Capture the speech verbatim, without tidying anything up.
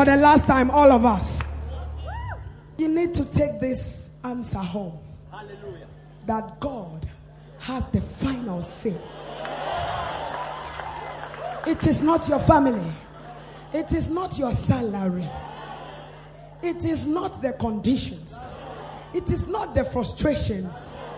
For the last time, all of us. You need to take this answer home. Hallelujah. That God has the final say. It is not your family. It is not your salary. It is not the conditions. It is not the frustrations.